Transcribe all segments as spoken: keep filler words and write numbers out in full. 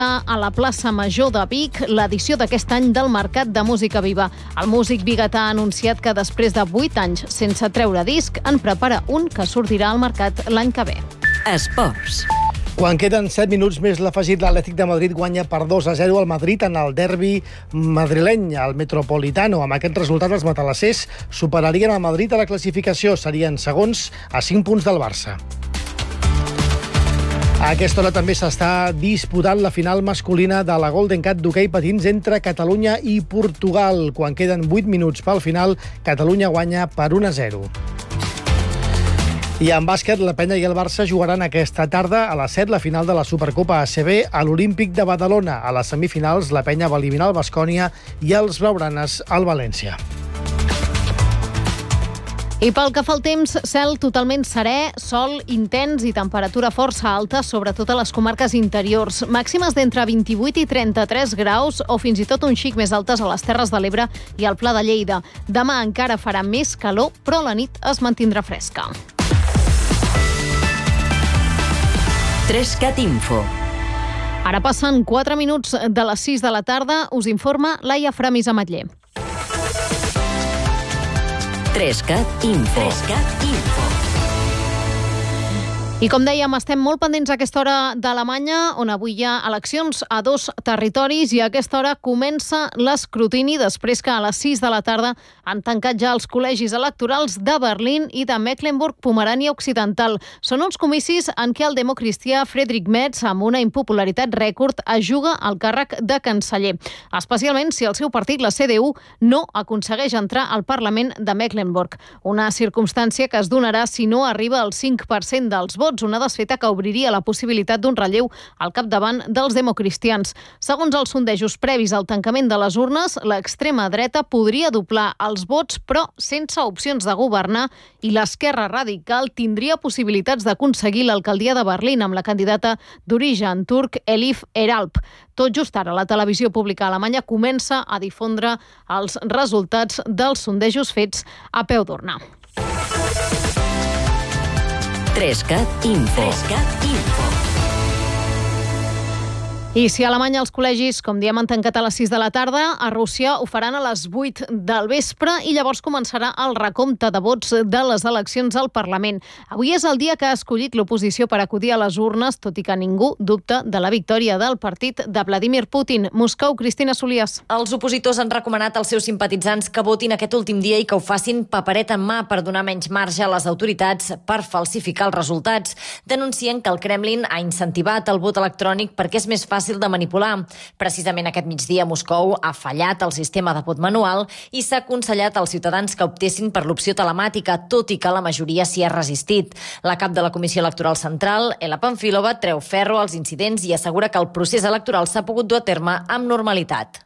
a la plaça Major de Vic l'edició d'aquest any del Mercat de Música Viva. El músic biguetà ha anunciat que després de vuit anys sense treure disc en prepara un que sortirà al mercat l'any que ve. Esports. Quan queden set minuts més l'afegit, l'Atlètic de Madrid guanya per dos a zero al Madrid en el derbi madrileny, al Metropolitano. Amb aquest resultat, els matalassers superarien el Madrid a la classificació. Serien segons a cinc punts del Barça. A aquesta hora també s'està disputant la final masculina de la Golden Cat d'hoquei patins entre Catalunya i Portugal. Quan queden vuit minuts pel final, Catalunya guanya per un a zero. I en bàsquet, la Penya i el Barça jugaran aquesta tarda a les set la final de la Supercopa A C B a l'Olímpic de Badalona. A les semifinals, la Penya va eliminar el Baskonia i els blaugranes al València. I pel que fa al temps, cel totalment serè, sol intens i temperatura força alta, sobretot a les comarques interiors. Màximes d'entre vint-i-vuit i trenta-tres graus o fins i tot un xic més altes a les Terres de l'Ebre i al Pla de Lleida. Demà encara farà més calor, però la nit es mantindrà fresca. Trescat Info. Ara passen quatre minuts de les sis de la tarda. Us informa Laia Framis Ametller. Trescat Info. Trescat Info. I com dèiem, estem molt pendents a aquesta hora d'Alemanya, on avui hi ha eleccions a dos territoris i a aquesta hora comença l'escrutini després que a les sis de la tarda han tancat ja els col·legis electorals de Berlín i de Mecklenburg-Pomerània Occidental. Són uns comicis en què el democristià Friedrich Merz, amb una impopularitat rècord, es juga al càrrec de canceller, especialment si el seu partit, la C D U, no aconsegueix entrar al Parlament de Mecklenburg. Una circumstància que es donarà si no arriba al cinc per cent dels vots, una desfeta que obriria la possibilitat d'un relleu al capdavant dels democristians. Segons els sondejos previs al tancament de les urnes, l'extrema dreta podria doblar els vots, però sense opcions de governar, i l'esquerra radical tindria possibilitats d'aconseguir l'alcaldia de Berlín amb la candidata d'origen turc Elif Eralp. Tot just ara, la televisió pública alemanya comença a difondre els resultats dels sondejos fets a peu d'urna. Trescat Info. Trescat Info. I si a Alemanya els col·legis, com diem, han tancat a les sis de la tarda, a Rússia ho faran a les vuit del vespre i llavors començarà el recompte de vots de les eleccions al Parlament. Avui és el dia que ha escollit l'oposició per acudir a les urnes, tot i que ningú dubta de la victòria del partit de Vladimir Putin. Moscou, Cristina Solias. Els opositors han recomanat als seus simpatitzants que votin aquest últim dia i que ho facin paperet en mà per donar menys marge a les autoritats per falsificar els resultats. Denuncien que el Kremlin ha incentivat el vot electrònic perquè és més fàcil de manipular. Precisament aquest migdia Moscou ha fallat el sistema de vot manual i s'ha aconsellat als ciutadans que optessin per l'opció telemàtica, tot i que la majoria s'hi ha resistit. La cap de la Comissió Electoral Central, Ela Pamfilova, treu ferro als incidents i assegura que el procés electoral s'ha pogut dur a terme amb normalitat.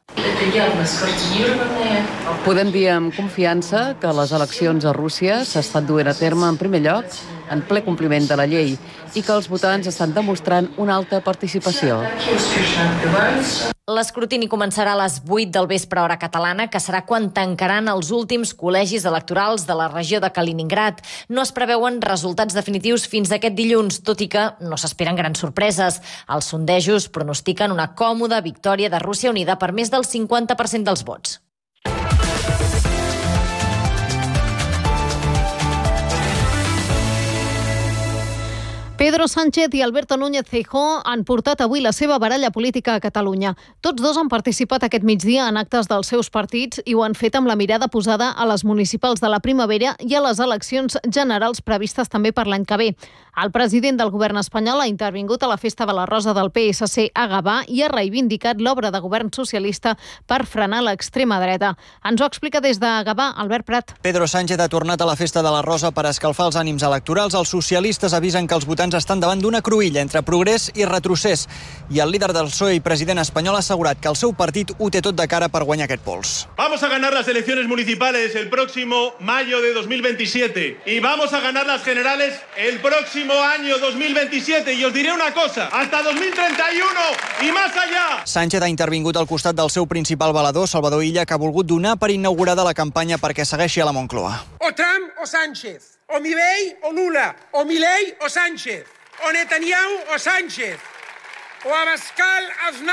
Podem dir amb confiança que les eleccions a Rússia s'estan duent a terme en primer lloc en ple compliment de la llei i que els votants estan demostrant una alta participació. L'escrutini començarà a les vuit del vespre hora catalana, que serà quan tancaran els últims col·legis electorals de la regió de Kaliningrad. No es preveuen resultats definitius fins aquest dilluns, tot i que no s'esperen grans sorpreses. Els sondejos pronostiquen una còmoda victòria de Rússia Unida per més del cinquanta per cent dels vots. Pedro Sánchez i Alberto Núñez Feijóo han portat avui la seva baralla política a Catalunya. Tots dos han participat aquest migdia en actes dels seus partits i ho han fet amb la mirada posada a les municipals de la primavera i a les eleccions generals previstes també per l'any que ve. El president del govern espanyol ha intervingut a la Festa de la Rosa del P S C a Gavà i ha reivindicat l'obra de govern socialista per frenar l'extrema dreta. Ens ho explica des de Gavà Albert Prat. Pedro Sánchez ha tornat a la Festa de la Rosa per escalfar els ànims electorals. Els socialistes avisen que els votants estan davant d'una cruïlla entre progrés i retrocés. I el líder del P S O E i president espanyol ha assegurat que el seu partit ho té tot de cara per guanyar aquest pols. Vamos a ganar las elecciones municipales el próximo mayo de dos mil veintisiete y vamos a ganar las generales el próximo año dos mil veintisiete. Y os diré una cosa, hasta dos mil treinta y uno y más allá. Sánchez ha intervingut al costat del seu principal valedor, Salvador Illa, que ha volgut donar per inaugurada la campanya perquè segueixi a la Moncloa. O Trump o Sánchez, o Milei o Lula, o Milei o Sánchez, o Netanyahu o Sánchez. o Abascal Aznar.